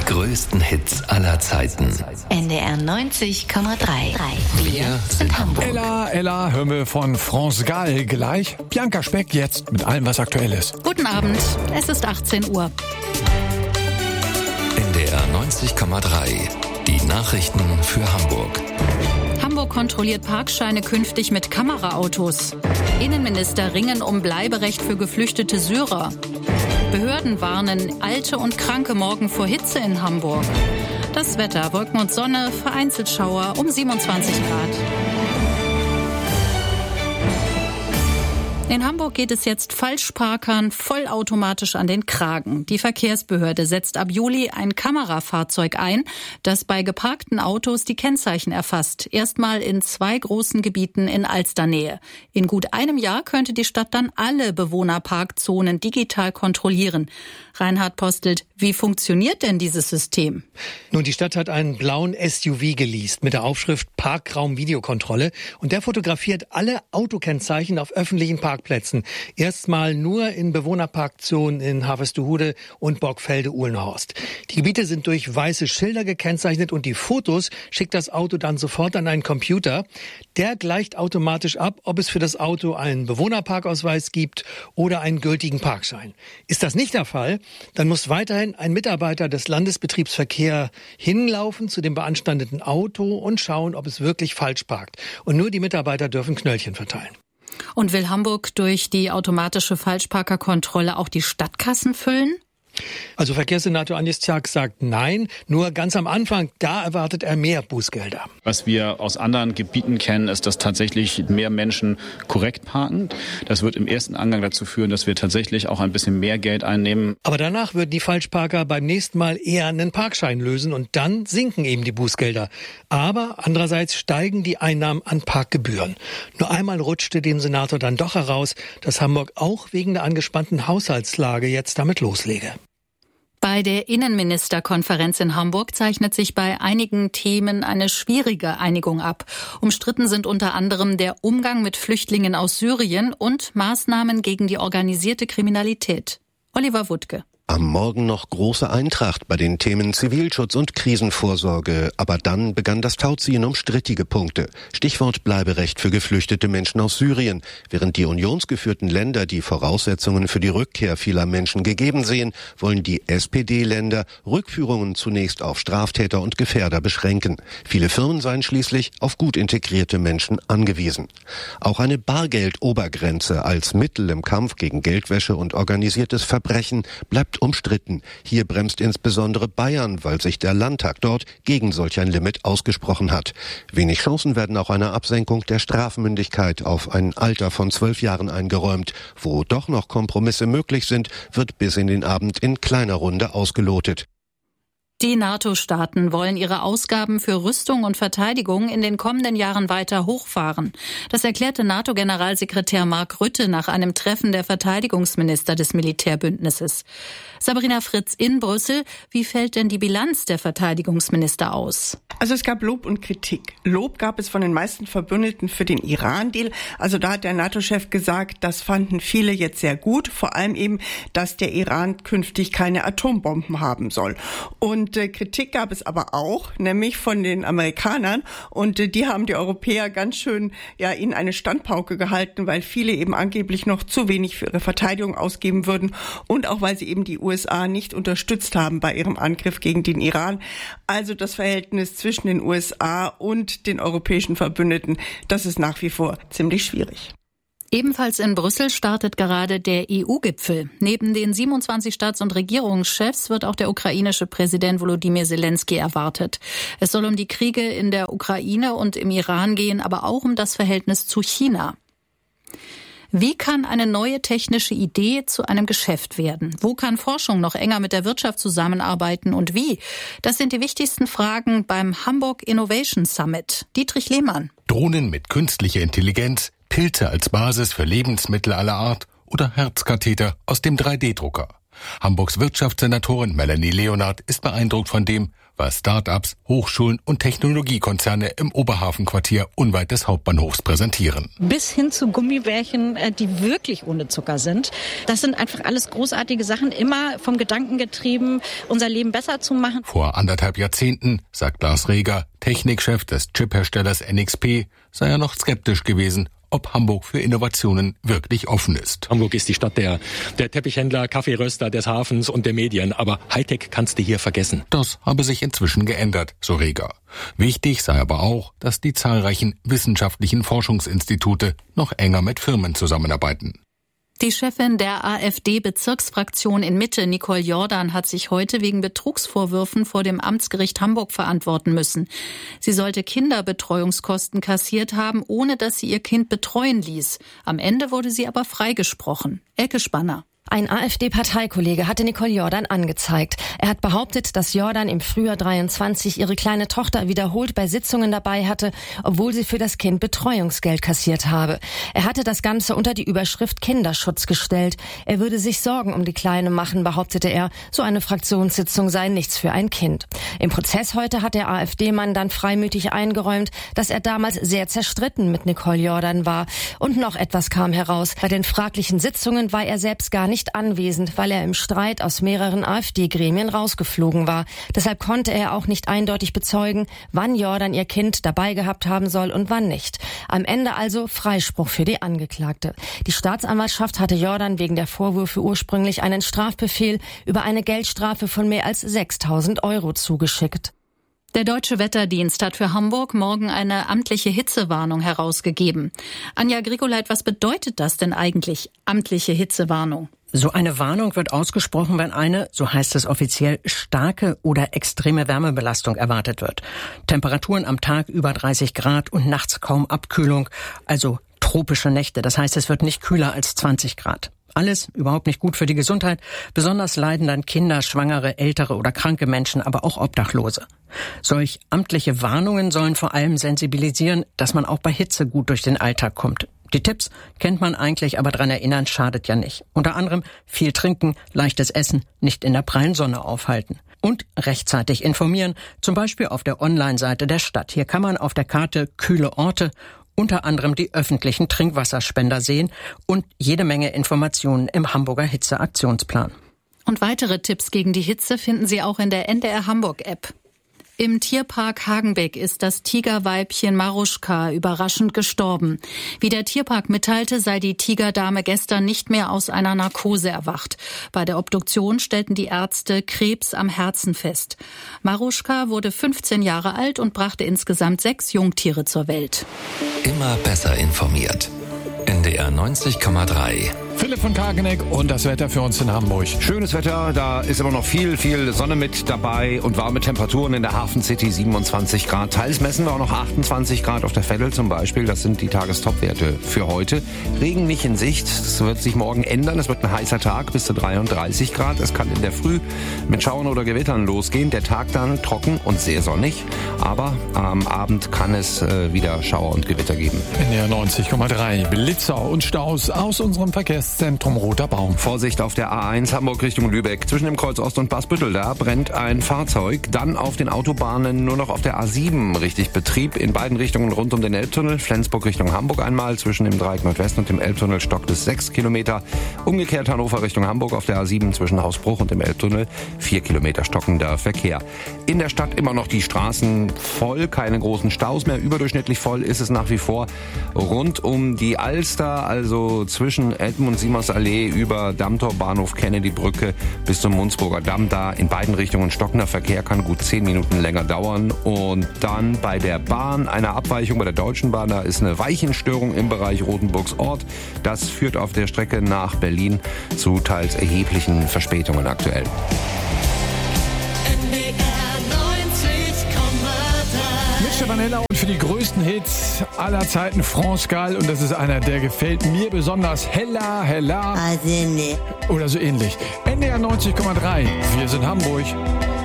größten Hits aller Zeiten. NDR 90,3. Wir sind Hamburg. Ella, hören wir von France Gall gleich. Bianca Speck jetzt mit allem, was aktuell ist. Guten Abend, es ist 18 Uhr. NDR 90,3. Die Nachrichten für Hamburg. Hamburg kontrolliert Parkscheine künftig mit Kameraautos. Innenminister ringen um Bleiberecht für geflüchtete Syrer. Behörden warnen Alte und Kranke morgen vor Hitze in Hamburg. Das Wetter, Wolken und Sonne, vereinzelt Schauer um 27 Grad. In Hamburg geht es jetzt Falschparkern vollautomatisch an den Kragen. Die Verkehrsbehörde setzt ab Juli ein Kamerafahrzeug ein, das bei geparkten Autos die Kennzeichen erfasst. Erstmal in 2 großen Gebieten in Alsternähe. In gut einem Jahr könnte die Stadt dann alle Bewohnerparkzonen digital kontrollieren. Reinhard Postelt, wie funktioniert denn dieses System? Nun, die Stadt hat einen blauen SUV geleast mit der Aufschrift Parkraum-Videokontrolle und der fotografiert alle Autokennzeichen auf öffentlichen Parkplätzen. Erstmal nur in Bewohnerparkzonen in Harvestehude und Borgfelde-Uhlenhorst. Die Gebiete sind durch weiße Schilder gekennzeichnet und die Fotos schickt das Auto dann sofort an einen Computer. Der gleicht automatisch ab, ob es für das Auto einen Bewohnerparkausweis gibt oder einen gültigen Parkschein. Ist das nicht der Fall, dann muss weiterhin ein Mitarbeiter des Landesbetriebsverkehr hinlaufen zu dem beanstandeten Auto und schauen, ob es wirklich falsch parkt. Und nur die Mitarbeiter dürfen Knöllchen verteilen. Und will Hamburg durch die automatische Falschparkerkontrolle auch die Stadtkassen füllen? Also Verkehrssenator Anies Zak sagt nein, nur ganz am Anfang, da erwartet er mehr Bußgelder. Was wir aus anderen Gebieten kennen, ist, dass tatsächlich mehr Menschen korrekt parken. Das wird im ersten Angang dazu führen, dass wir tatsächlich auch ein bisschen mehr Geld einnehmen. Aber danach würden die Falschparker beim nächsten Mal eher einen Parkschein lösen und dann sinken eben die Bußgelder. Aber andererseits steigen die Einnahmen an Parkgebühren. Nur einmal rutschte dem Senator dann doch heraus, dass Hamburg auch wegen der angespannten Haushaltslage jetzt damit loslege. Bei der Innenministerkonferenz in Hamburg zeichnet sich bei einigen Themen eine schwierige Einigung ab. Umstritten sind unter anderem der Umgang mit Flüchtlingen aus Syrien und Maßnahmen gegen die organisierte Kriminalität. Oliver Wuttke. Am Morgen noch große Eintracht bei den Themen Zivilschutz und Krisenvorsorge. Aber dann begann das Tauziehen um strittige Punkte. Stichwort Bleiberecht für geflüchtete Menschen aus Syrien. Während die unionsgeführten Länder die Voraussetzungen für die Rückkehr vieler Menschen gegeben sehen, wollen die SPD-Länder Rückführungen zunächst auf Straftäter und Gefährder beschränken. Viele Firmen seien schließlich auf gut integrierte Menschen angewiesen. Auch eine Bargeldobergrenze als Mittel im Kampf gegen Geldwäsche und organisiertes Verbrechen bleibt umstritten. Hier bremst insbesondere Bayern, weil sich der Landtag dort gegen solch ein Limit ausgesprochen hat. Wenig Chancen werden auch einer Absenkung der Strafmündigkeit auf ein Alter von 12 Jahren eingeräumt. Wo doch noch Kompromisse möglich sind, wird bis in den Abend in kleiner Runde ausgelotet. Die NATO-Staaten wollen ihre Ausgaben für Rüstung und Verteidigung in den kommenden Jahren weiter hochfahren. Das erklärte NATO-Generalsekretär Mark Rutte nach einem Treffen der Verteidigungsminister des Militärbündnisses. Sabrina Fritz in Brüssel. Wie fällt denn die Bilanz der Verteidigungsminister aus? Also es gab Lob und Kritik. Lob gab es von den meisten Verbündeten für den Iran-Deal. Also da hat der NATO-Chef gesagt, das fanden viele jetzt sehr gut. Vor allem eben, dass der Iran künftig keine Atombomben haben soll. Und Kritik gab es aber auch, nämlich von den Amerikanern. Und die haben die Europäer ganz schön ihnen eine Standpauke gehalten, weil viele eben angeblich noch zu wenig für ihre Verteidigung ausgeben würden. Und auch weil sie eben die USA nicht unterstützt haben bei ihrem Angriff gegen den Iran. Also das Verhältnis zwischen den USA und den europäischen Verbündeten, das ist nach wie vor ziemlich schwierig. Ebenfalls in Brüssel startet gerade der EU-Gipfel. Neben den 27 Staats- und Regierungschefs wird auch der ukrainische Präsident Volodymyr Zelensky erwartet. Es soll um die Kriege in der Ukraine und im Iran gehen, aber auch um das Verhältnis zu China. Wie kann eine neue technische Idee zu einem Geschäft werden? Wo kann Forschung noch enger mit der Wirtschaft zusammenarbeiten und wie? Das sind die wichtigsten Fragen beim Hamburg Innovation Summit. Dietrich Lehmann. Drohnen mit künstlicher Intelligenz, Pilze als Basis für Lebensmittel aller Art oder Herzkatheter aus dem 3D-Drucker. Hamburgs Wirtschaftssenatorin Melanie Leonard ist beeindruckt von dem, was Start-ups, Hochschulen und Technologiekonzerne im Oberhafenquartier unweit des Hauptbahnhofs präsentieren. Bis hin zu Gummibärchen, die wirklich ohne Zucker sind. Das sind einfach alles großartige Sachen, immer vom Gedanken getrieben, unser Leben besser zu machen. Vor 1,5 Jahrzehnten, sagt Lars Reger, Technikchef des Chipherstellers NXP, sei er noch skeptisch gewesen, ob Hamburg für Innovationen wirklich offen ist. Hamburg ist die Stadt der Teppichhändler, Kaffeeröster, des Hafens und der Medien. Aber Hightech kannst du hier vergessen. Das habe sich inzwischen geändert, so Reger. Wichtig sei aber auch, dass die zahlreichen wissenschaftlichen Forschungsinstitute noch enger mit Firmen zusammenarbeiten. Die Chefin der AfD-Bezirksfraktion in Mitte, Nicole Jordan, hat sich heute wegen Betrugsvorwürfen vor dem Amtsgericht Hamburg verantworten müssen. Sie sollte Kinderbetreuungskosten kassiert haben, ohne dass sie ihr Kind betreuen ließ. Am Ende wurde sie aber freigesprochen. Elke Spanner. Ein AfD-Parteikollege hatte Nicole Jordan angezeigt. Er hat behauptet, dass Jordan im Frühjahr 23 ihre kleine Tochter wiederholt bei Sitzungen dabei hatte, obwohl sie für das Kind Betreuungsgeld kassiert habe. Er hatte das Ganze unter die Überschrift Kinderschutz gestellt. Er würde sich Sorgen um die Kleine machen, behauptete er. So eine Fraktionssitzung sei nichts für ein Kind. Im Prozess heute hat der AfD-Mann dann freimütig eingeräumt, dass er damals sehr zerstritten mit Nicole Jordan war. Und noch etwas kam heraus. Bei den fraglichen Sitzungen war er selbst gar nicht anwesend, weil er im Streit aus mehreren AfD-Gremien rausgeflogen war. Deshalb konnte er auch nicht eindeutig bezeugen, wann Jordan ihr Kind dabei gehabt haben soll und wann nicht. Am Ende also Freispruch für die Angeklagte. Die Staatsanwaltschaft hatte Jordan wegen der Vorwürfe ursprünglich einen Strafbefehl über eine Geldstrafe von mehr als 6.000 € zugeschickt. Der Deutsche Wetterdienst hat für Hamburg morgen eine amtliche Hitzewarnung herausgegeben. Anja Grigoleit, was bedeutet das denn eigentlich, amtliche Hitzewarnung? So eine Warnung wird ausgesprochen, wenn eine, so heißt es offiziell, starke oder extreme Wärmebelastung erwartet wird. Temperaturen am Tag über 30 Grad und nachts kaum Abkühlung, also tropische Nächte. Das heißt, es wird nicht kühler als 20 Grad. Alles überhaupt nicht gut für die Gesundheit. Besonders leiden dann Kinder, Schwangere, ältere oder kranke Menschen, aber auch Obdachlose. Solch amtliche Warnungen sollen vor allem sensibilisieren, dass man auch bei Hitze gut durch den Alltag kommt. Die Tipps kennt man eigentlich, aber dran erinnern schadet ja nicht. Unter anderem viel trinken, leichtes Essen, nicht in der prallen Sonne aufhalten. Und rechtzeitig informieren, zum Beispiel auf der Online-Seite der Stadt. Hier kann man auf der Karte kühle Orte, unter anderem die öffentlichen Trinkwasserspender sehen und jede Menge Informationen im Hamburger Hitzeaktionsplan. Und weitere Tipps gegen die Hitze finden Sie auch in der NDR Hamburg-App. Im Tierpark Hagenbeck ist das Tigerweibchen Maruschka überraschend gestorben. Wie der Tierpark mitteilte, sei die Tigerdame gestern nicht mehr aus einer Narkose erwacht. Bei der Obduktion stellten die Ärzte Krebs am Herzen fest. Maruschka wurde 15 Jahre alt und brachte insgesamt 6 Jungtiere zur Welt. Immer besser informiert. NDR 90,3. Philipp von Kageneck und das Wetter für uns in Hamburg. Schönes Wetter, da ist immer noch viel Sonne mit dabei und warme Temperaturen in der Hafen City, 27 Grad. Teils messen wir auch noch 28 Grad auf der Veddel zum Beispiel. Das sind die Tagestopwerte für heute. Regen nicht in Sicht, das wird sich morgen ändern. Es wird ein heißer Tag bis zu 33 Grad. Es kann in der Früh mit Schauern oder Gewittern losgehen. Der Tag dann trocken und sehr sonnig. Aber am Abend kann es wieder Schauer und Gewitter geben. NDR 90,3. Blitzer und Staus aus unserem Verkehrszentrum Roter Baum. Vorsicht auf der A1 Hamburg Richtung Lübeck. Zwischen dem Kreuz Ost und Basbüttel, da brennt ein Fahrzeug. Dann auf den Autobahnen nur noch auf der A7 richtig Betrieb. In beiden Richtungen rund um den Elbtunnel. Flensburg Richtung Hamburg einmal. Zwischen dem Dreieck Nordwest und dem Elbtunnel stockt es 6 Kilometer. Umgekehrt Hannover Richtung Hamburg auf der A7 zwischen Hausbruch und dem Elbtunnel. 4 Kilometer stockender Verkehr. In der Stadt immer noch die Straßen voll. Keine großen Staus mehr. Überdurchschnittlich voll ist es nach wie vor rund um die Alster. Also zwischen Elben und Simonsallee über Dammtor, Bahnhof, Kennedy-Brücke bis zum Munzburger Damm. Da in beiden Richtungen stockender Verkehr, kann gut 10 Minuten länger dauern. Und dann bei der Bahn eine Abweichung bei der Deutschen Bahn. Da ist eine Weichenstörung im Bereich Rotenburgs Ort. Das führt auf der Strecke nach Berlin zu teils erheblichen Verspätungen aktuell. Stefan Heller und für die größten Hits aller Zeiten France Gall und das ist einer, der gefällt mir besonders. Hella. Oder so ähnlich. NDR 90,3. Wir sind Hamburg.